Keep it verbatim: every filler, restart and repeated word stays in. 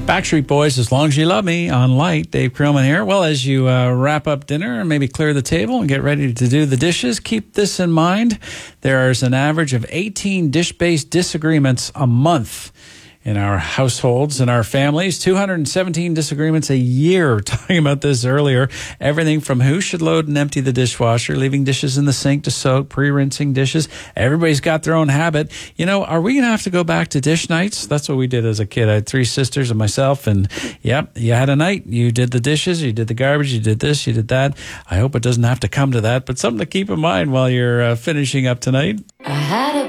Backstreet Boys, As Long As You Love Me, on Light. Dave Krillman here. Well, as you uh, wrap up dinner and maybe clear the table and get ready to do the dishes, keep this in mind. There's an average of eighteen dish-based disagreements a month in our households and our families. two hundred seventeen disagreements a year. Talking about this earlier. Everything from who should load and empty the dishwasher, leaving dishes in the sink to soak, pre-rinsing dishes. Everybody's got their own habit. You know, are we going to have to go back to dish nights? That's what we did as a kid. I had three sisters and myself, and yep, you had a night. You did the dishes, you did the garbage, you did this, you did that. I hope it doesn't have to come to that, but something to keep in mind while you're uh, finishing up tonight. I had a